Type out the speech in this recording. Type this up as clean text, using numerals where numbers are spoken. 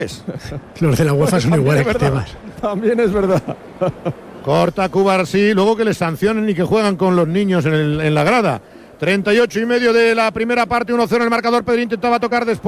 Los de la UEFA son iguales que Tebas. También es verdad. Corta Cubarsí, luego que les sancionen y que juegan con los niños en la grada. 38 y medio de la primera parte, 1-0 el marcador. Pedro intentaba tocar después.